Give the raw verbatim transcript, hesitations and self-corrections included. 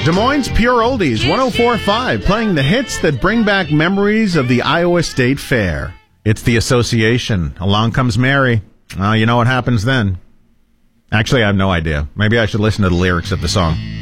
Des Moines Pure Oldies, one oh four point five, playing the hits that bring back memories of the Iowa State Fair. It's the Association. Along Comes Mary. Uh, you know what happens then. Actually, I have no idea. Maybe I should listen to the lyrics of the song.